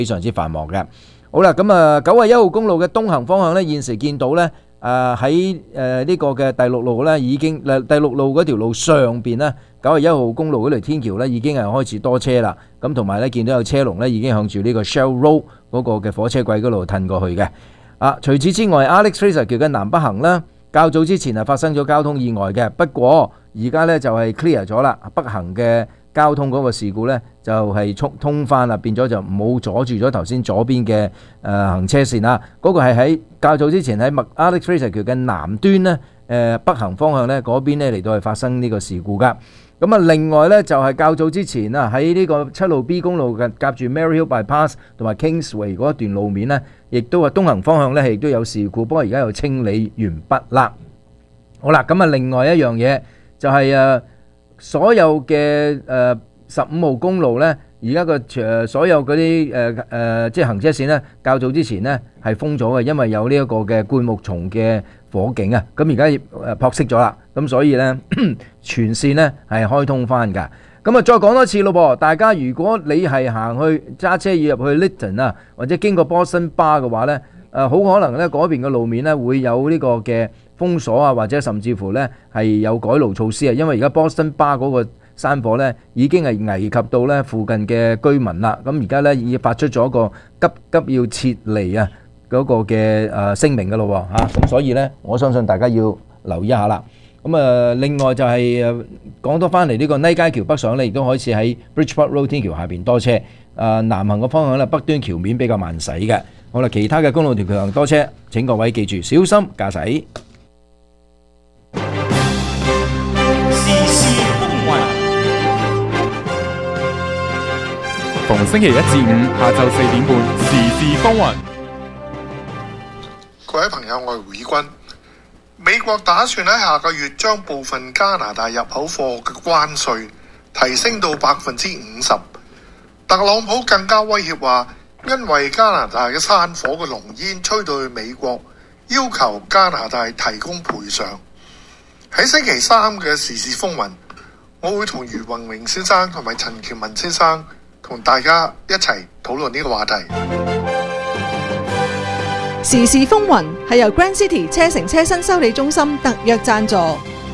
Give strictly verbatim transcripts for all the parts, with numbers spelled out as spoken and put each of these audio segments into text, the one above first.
非常之繁忙嘅。好啦，咁啊九十一號公路嘅東行方向呢，現時見到呢。誒喺誒呢個嘅第六路咧，已經誒第六路嗰條路上邊咧，九十一號公路嗰條天橋咧，已經係開始多車啦。咁同埋咧，見到有車龍咧，已經向住呢個 Shell Road 嗰個嘅火車軌嗰度褪過去嘅。啊，除此之外 ，Alex Fraser 橋嘅南北行咧，較早之前係發生咗交通意外嘅，不過而家咧就係 clear 咗啦，北行嘅交通嗰個事故咧就係通通翻啦，變咗就冇阻住咗頭先左邊嘅誒行車線啦。嗰個係喺較早之前喺麥 Alex Fraser 橋嘅南端咧，誒北行方向咧嗰邊咧嚟到係發生呢個事故噶。咁啊，另外咧就係較早之前啊喺呢個七路 B 公路嘅夾住 Maryhill Bypass 同埋 Kingsway 嗰一段路面咧，亦都係東行方向咧亦都有事故，不過而家又清理完畢啦。好啦，咁啊另外一樣嘢就係誒。所有嘅誒十五號公路呢，而家個誒所有嗰啲誒誒即係行車線呢，較早之前呢係封咗嘅，因為有呢一個嘅灌木叢嘅火警啊。咁而家誒撲熄咗啦，咁所以呢全線呢係開通翻㗎。咁啊，再講多次咯噃，大家如果你係行去揸車要入去 Lytton 啊，或者經過 Boston Bar 嘅話呢，誒好可能呢嗰邊嘅路面呢會有呢個嘅封鎖啊，或者甚至乎呢係有改路措施啊，因為而家 Boston Bar 嗰個山火呢已經係危及到呢附近嘅居民啦。咁而家呢已經發出咗一個急急要撤離啊嗰個嘅誒聲明㗎咯嚇，咁所以呢我相信大家要留意一下啦。咁啊，另外就係誒講多翻嚟呢個尼街橋北上呢，亦都開始喺 Bridgeport Road 天橋下邊多車。誒南行嘅方向呢，北端橋面比較慢駛嘅。好啦，其他嘅公路條橋行多車，請各位記住小心駕駛。 逢星期一至五下晝四點半，時事風雲。 各位朋友，我係胡以軍。美國打算喺下個月將部分加拿大入口貨嘅關稅提升到百分之五十。特朗普更加威脅話，因為加拿大嘅山火嘅濃煙吹到去美國，要求加拿大提供賠償。喺星期三嘅時事風雲，我會同余宏榮先生同埋陳喬文先生同大家一齊討論呢個話題。 時事風雲係由 Grand City 車城車身修理中心特約贊助。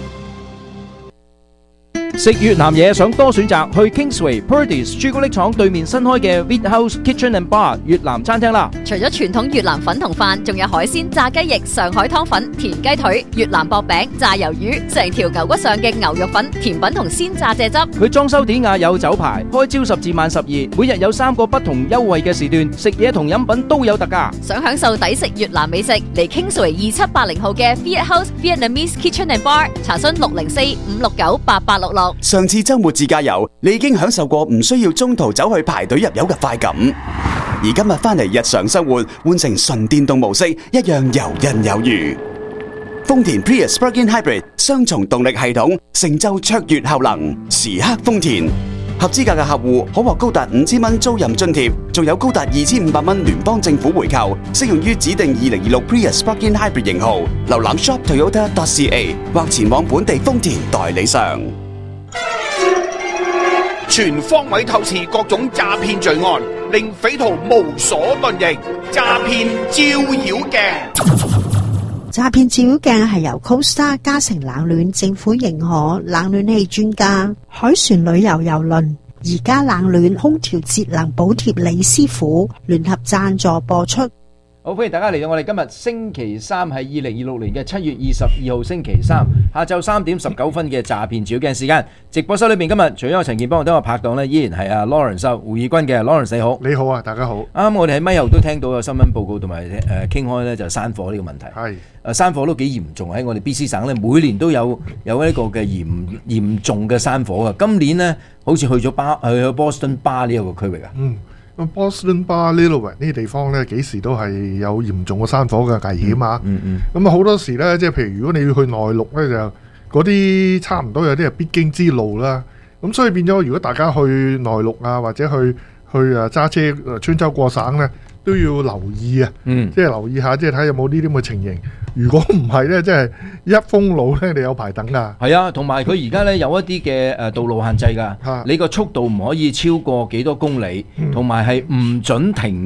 食越南嘢想多選擇，去 Kingsway Purdey's 朱古力廠對面新開嘅 Wheat House Kitchen and Bar 越南餐廳啦。 除咗傳統越南粉同飯，仲有海鮮、炸雞翼、上海湯粉、田雞腿、越南薄餅、炸魷魚，成條牛骨上嘅牛肉粉、甜品同鮮榨蔗汁。 佢裝修典雅，有酒牌，開朝十至晚十二，每日有三個不同優惠嘅時段，食嘢同飲品都有特價。 想享受抵食越南美食，嚟 Kingsway 二七八零號嘅 Wheat House Vietnamese Kitchen and Bar， 查詢六零四五六九八八六六。 上次周末自駕遊，你已經享受過唔需要中途走去排隊入油嘅快感，而今日翻嚟日常生活，換成純電動模式，一樣游刃有餘。豐田 Prius Plug-in Hybrid 雙重動力系統，成就卓越效能，時刻豐田。合資格嘅客戶可獲高達五千蚊租賃津貼，仲有高達二千五百蚊聯邦政府回扣，適用於指定二零二六 Prius Plug-in Hybrid 型號。瀏覽 shop toyota dot c a 或前往本地豐田代理商。 全方位透視各種詐騙罪案，令匪徒無所遁形。詐騙照妖鏡， 詐騙照妖鏡係由 Costa 嘉誠冷暖政府認可冷暖氣專家海船旅遊郵輪而家冷暖空調節能補貼李師傅聯合贊助播出。 好，歡迎大家嚟到我哋今日星期三係二零二六年嘅七月二十二號星期三下晝三點十九分嘅詐騙照鏡時間。直播室裏邊今日除咗陳健邦，我哋都有拍檔呢，依然係阿 Lawrence 胡義軍嘅 Lawrence 你好。 你好啊，大家好。 啱啱我哋喺咪後都聽到有新聞報告同埋誒傾開呢，就係山火呢個問題。係誒山火都幾嚴重，喺我哋 B C 省呢，每年都有有一個嘅嚴嚴重嘅山火嘅。今年呢，好似去咗巴去咗 Boston Bar 呢一個區域啊。嗯。 咁 Boston Bar、Lillooet 呢啲地方咧，幾時都係有嚴重嘅山火嘅危險啊！ 嗯嗯。 咁啊好多時咧，即係譬如如果你要去內陸咧，就嗰啲差唔多有啲係必經之路啦。咁所以變咗，如果大家去內陸啊，或者去去啊揸車穿州過省咧， 都要留意啊， 嗯即係留意下，即係睇下有冇呢啲咁嘅情形。如果唔係咧，即係一封路咧，你有排等噶。 係啊，同埋佢而家咧有一啲嘅誒道路限制㗎， 嚇你個速度唔可以超過幾多公里，同埋係唔準停